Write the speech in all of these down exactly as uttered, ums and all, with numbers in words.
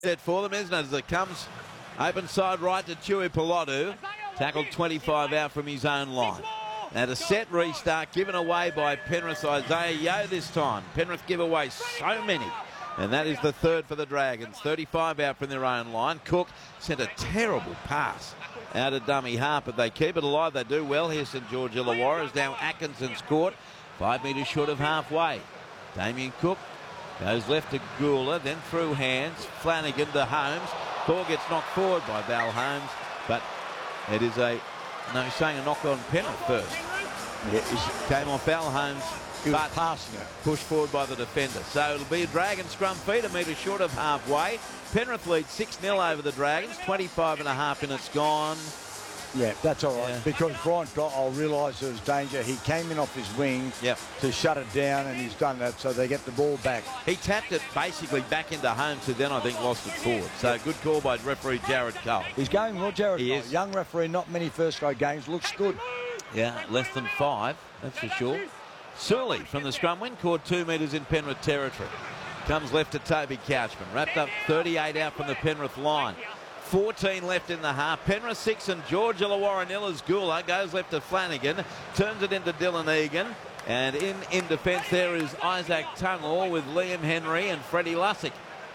set for them, isn't it? As it comes open side right to Tui Pilotu. Tackled twenty-five out from his own line. Now the set restart given away by Penrith. Isaiah Yeo this time. Penrith give away so many. And that is the third for the Dragons. thirty-five out from their own line. Cook sent a terrible pass out of dummy half, but they keep it alive. They do well here, St George Illawarra. Is now Atkinson's court. Five metres short of halfway. Damien Cook goes left to Gula, then through hands. Flanagan to Holmes. Ball gets knocked forward by Val Holmes, but it is a, no, he's saying a knock on Penrith first. It came off Val Holmes, but passing it, pushed forward by the defender. So it'll be a Dragon scrum feed, a metre short of halfway. Penrith lead six nil over the Dragons, twenty-five and a half minutes gone. Yeah, that's all right, yeah. because Brian Dottle realised there was danger. He came in off his wing yep. to shut it down, and he's done that, so they get the ball back. He tapped it basically back into Holmes, who then I think lost it forward. So good call by referee Jared Cole. He's going well, Jared he Cole. Is. Young referee, not many first-grade games, looks good. Yeah, less than five, that's for sure. Surley from the scrum win, caught two metres in Penrith territory. Comes left to Toby Couchman, wrapped up thirty-eight out from the Penrith line. fourteen left in the half. Penrith six and George Illawarra nil as Gula goes left to Flanagan, turns it into Dylan Egan, and in in defence there is Isaac Tungor with Liam Henry and Freddie Lussick.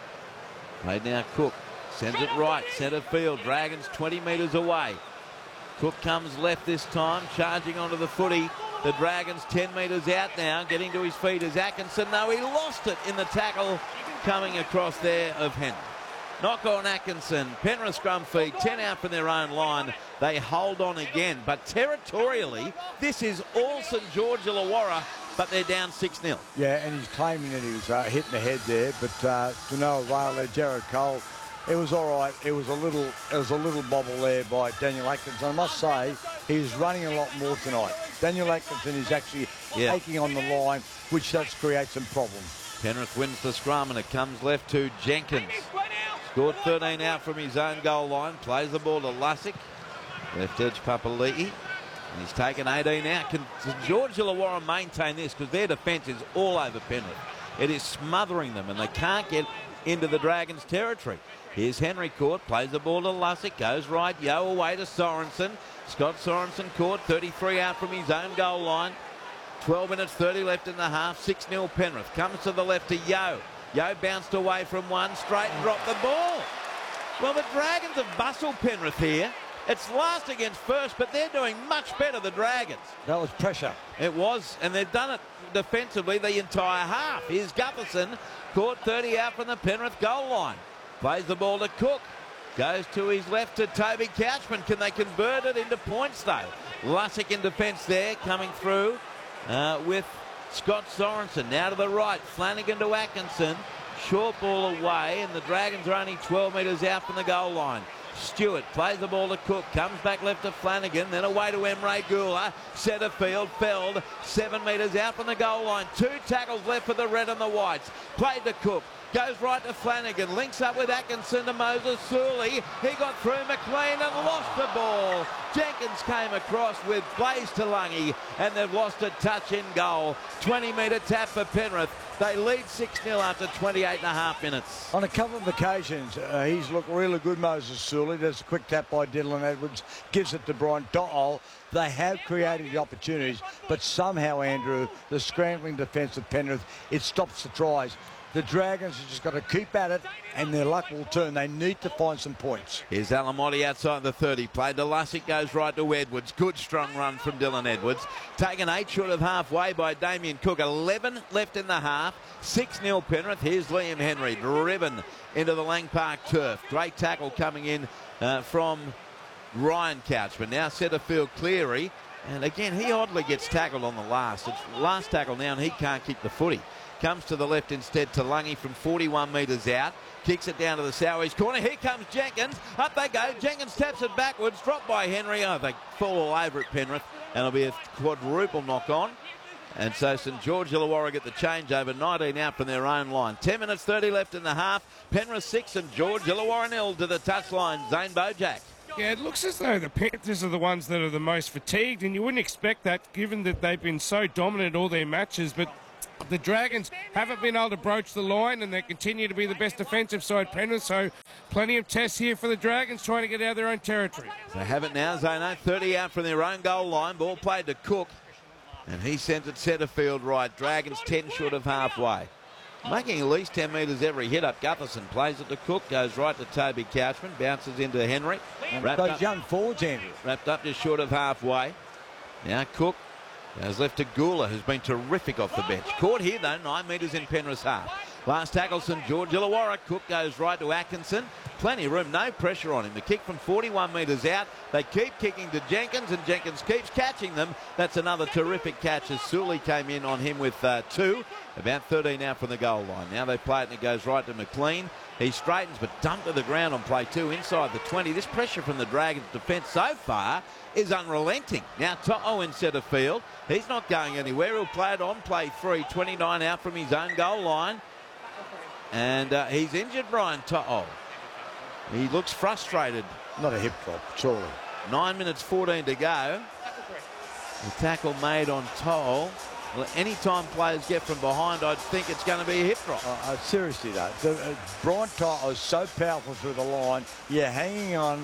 Played now Cook, sends it right, centre field. Dragons twenty metres away. Cook comes left this time, charging onto the footy. The Dragons ten metres out now, getting to his feet is Atkinson. No, he lost it in the tackle coming across there of Henry. Knock on Atkinson. Penrith scrum feed, ten out from their own line. They hold on again, but territorially, this is all St George Illawarra, but they're down six nil. Yeah, and he's claiming that he was uh, hitting the head there, but uh, to no avail there, Jared Cole. It was all right. It was a little, it was a little bobble there by Daniel Atkinson. I must say, he's running a lot more tonight. Daniel Atkinson is actually yeah. taking on the line, which does create some problems. Penrith wins the scrum, and it comes left to Jenkins. Scored thirteen out from his own goal line. Plays the ball to Lussick. Left edge Papali'i. And he's taken eighteen out. Can George Illawarra maintain this? Because their defence is all over Penrith. It is smothering them, and they can't get into the Dragons' territory. Here's Henry caught. Plays the ball to Lussick. Goes right. Yo away to Sorensen. Scott Sorensen caught. thirty-three out from his own goal line. twelve minutes thirty left in the half. six nil Penrith. Comes to the left to Yo. Yo bounced away from one, straight and dropped the ball. Well, the Dragons have bustled Penrith here. It's last against first, but they're doing much better, the Dragons. That was pressure. It was, and they've done it defensively the entire half. Here's Gutherson, caught thirty out from the Penrith goal line. Plays the ball to Cook. Goes to his left to Toby Couchman. Can they convert it into points, though? Lussick in defence there, coming through uh, with Scott Sorensen. Now to the right, Flanagan to Atkinson. Short ball away, and the Dragons are only twelve metres out from the goal line. Stewart plays the ball to Cook, comes back left to Flanagan, then away to Emre Gula. Centre field, Feld, seven metres out from the goal line. Two tackles left for the red and the whites. Played to Cook. Goes right to Flanagan, links up with Atkinson to Moses Surley. He got through McLean and lost the ball. Jenkins came across with Blaze Talangi, and they've lost a touch in goal. twenty metre tap for Penrith. They lead six nil after twenty-eight and a half minutes. On a couple of occasions, uh, he's looked really good, Moses Surley. There's a quick tap by Dylan Edwards, gives it to Brian Dottle. They have created the opportunities, but somehow, Andrew, the scrambling defence of Penrith, it stops the tries. The Dragons have just got to keep at it, and their luck will turn. They need to find some points. Here's Alamotti outside the thirty. Played to Lussick, goes right to Edwards. Good strong run from Dylan Edwards. Taken eight short of halfway by Damien Cook. eleven left in the half. six nil Penrith. Here's Liam Henry, driven into the Lang Park turf. Great tackle coming in uh, from Ryan Couchman. Now centre field Cleary. And again, he oddly gets tackled on the last. It's last tackle now, and he can't keep the footy. Comes to the left instead to Lungy from forty-one metres out. Kicks it down to the southeast corner. Here comes Jenkins. Up they go. Jenkins taps it backwards. Dropped by Henry. Oh, they fall all over it, Penrith. And it'll be a quadruple knock on. And so St George Illawarra get the change over. nineteen out from their own line. ten minutes thirty left in the half. Penrith six and George Illawarra nil to the touchline. Zane Bojack. Yeah, it looks as though the Panthers are the ones that are the most fatigued, and you wouldn't expect that given that they've been so dominant all their matches. But The Dragons haven't been able to broach the line, and they continue to be the best defensive side, Penrith, so plenty of tests here for the Dragons trying to get out of their own territory. They have it now, Zano, thirty out from their own goal line. Ball played to Cook, and he sends it centre field right. Dragons ten short of halfway. Making at least ten metres every hit up. Gutherson plays it to Cook, goes right to Toby Couchman, bounces into Henry. And those young forwards, Andrew. Wrapped up just short of halfway. Now Cook goes left to Gula, who's been terrific off the bench. Caught here, though, nine metres in Penrith's half. Last tackle, St George Illawarra. Cook goes right to Atkinson. Plenty of room, no pressure on him. The kick from forty-one metres out. They keep kicking to Jenkins, and Jenkins keeps catching them. That's another terrific catch as Sully came in on him with uh, two. About thirteen out from the goal line. Now they play it, and it goes right to McLean. He straightens, but dumped to the ground on play two inside the twenty. This pressure from the Dragons' defence so far is unrelenting. Now To'o in centre field. He's not going anywhere. He'll play it on play three. twenty-nine out from his own goal line. And uh, he's injured, Brian To'o. He looks frustrated. Not a hip drop, surely. Nine minutes fourteen to go. The tackle made on To'o. Well, any time players get from behind, I'd think it's going to be a hip drop. Uh, uh, seriously, though, the, uh, Brian To'o is so powerful through the line. You're hanging on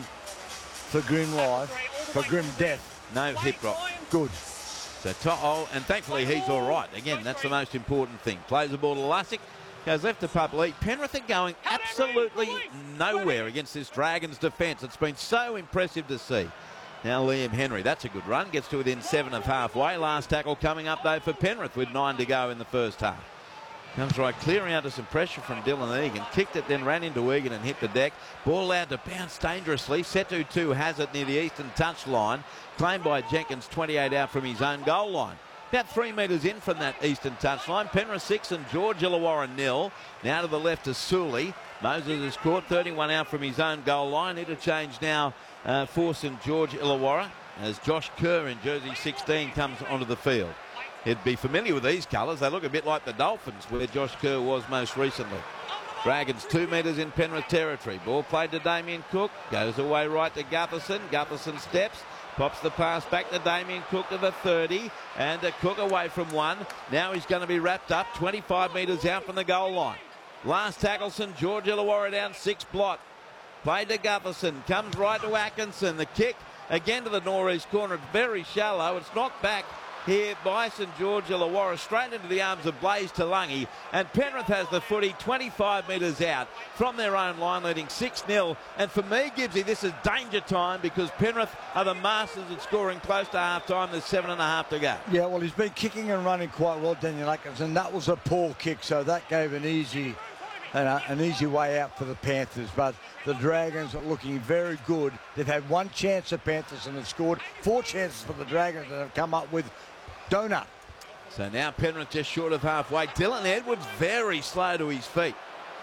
for grim life, for grim death. No hip drop. Good. So To'o, and thankfully he's all right. Again, that's the most important thing. Plays the ball to Lussick. Goes left to Public. Penrith are going absolutely nowhere against this Dragons defence. It's been so impressive to see. Now Liam Henry, that's a good run. Gets to within seven of halfway. Last tackle coming up, though, for Penrith with nine to go in the first half. Comes right, clearing out of some pressure from Dylan Egan. Kicked it, then ran into Egan and hit the deck. Ball out to bounce dangerously. Setu two has it near the eastern touchline. Claimed by Jenkins, twenty-eight out from his own goal line. About three metres in from that eastern touchline. Penrith six and George Illawarra nil. Now to the left is Sully. Moses has scored thirty-one out from his own goal line. Interchange now uh, for St George Illawarra as Josh Kerr in jersey sixteen comes onto the field. He'd be familiar with these colours. They look a bit like the Dolphins, where Josh Kerr was most recently. Dragons two metres in Penrith territory. Ball played to Damien Cook. Goes away right to Gutherson. Gutherson steps. Pops the pass back to Damien Cook to the thirty. And a Cook away from one. Now he's going to be wrapped up twenty-five metres out from the goal line. Last tackle, St George Illawarra down six blot. Played to Gutherson. Comes right to Atkinson. The kick again to the northeast corner. It's very shallow. It's knocked back here by St George Illawarra straight into the arms of Blaze Talangi, and Penrith has the footy twenty-five metres out from their own line, leading six nil. And for me, Gibbsy, this is danger time because Penrith are the masters at scoring close to half time. There's seven and a half to go. Yeah, well, he's been kicking and running quite well, Daniel Atkinson. That was a poor kick, so that gave an easy an, uh, an easy way out for the Panthers. But the Dragons are looking very good. They've had one chance at Panthers and have scored four chances for the Dragons that have come up with donut. So now Penrith just short of halfway. Dylan Edwards very slow to his feet.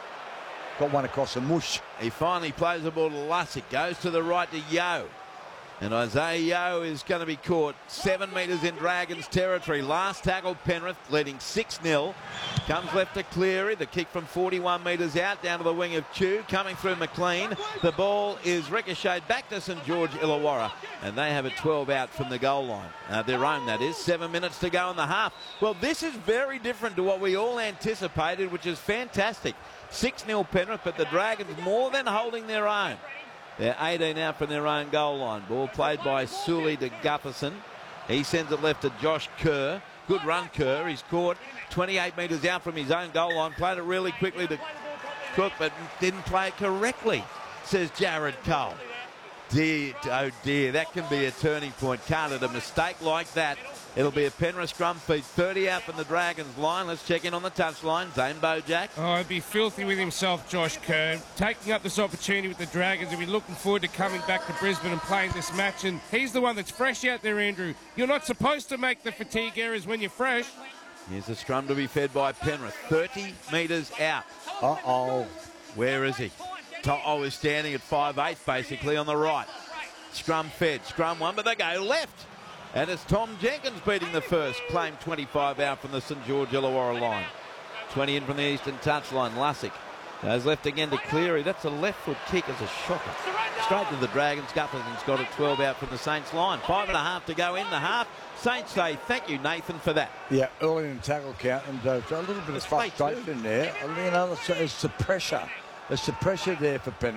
Got one across the mush. He finally plays the ball to Lussick. Goes to the right to Yeo. And Isaiah Yeo is going to be caught seven metres in Dragons territory. Last tackle Penrith leading six nil. Comes left to Cleary. The kick from forty-one metres out down to the wing of Chew. Coming through McLean. The ball is ricocheted back to St George Illawarra. And they have a twelve out from the goal line. Uh, their own, that is. Seven minutes to go in the half. Well, this is very different to what we all anticipated, which is fantastic. six nil Penrith, but the Dragons more than holding their own. They're eighteen out from their own goal line. Ball played by Sully to Gutherson. He sends it left to Josh Kerr. Good run, Kerr. He's caught twenty-eight metres out from his own goal line. Played it really quickly to Cook, but didn't play it correctly, says Jared Cole. Dear, oh dear, that can be a turning point, can't it? A mistake like that. It'll be a Penrith scrum feed. thirty out from the Dragons line. Let's check in on the touchline. Zane Bojack. Oh, he'd be filthy with himself, Josh Kerr. Taking up this opportunity with the Dragons. He'll be looking forward to coming back to Brisbane and playing this match. And he's the one that's fresh out there, Andrew. You're not supposed to make the fatigue errors when you're fresh. Here's the scrum to be fed by Penrith. thirty metres out. Uh-oh. Where is he? To'o is standing at five eight, basically, on the right. Scrum fed. Scrum one, but they go left. And it's Tom Jenkins beating the first. Claim twenty-five out from the St George Illawarra line. twenty in from the eastern touchline. Lussick Goes left again to Cleary. That's a left foot kick as a shocker. Straight to the Dragons. Gutherson's got it twelve out from the Saints line. Five and a half to go in the half. Saints say thank you, Nathan, for that. Yeah, early in the tackle count, and uh, a little bit of It's late frustration there. You know, it's, it's the pressure. It's the pressure there for Penrith.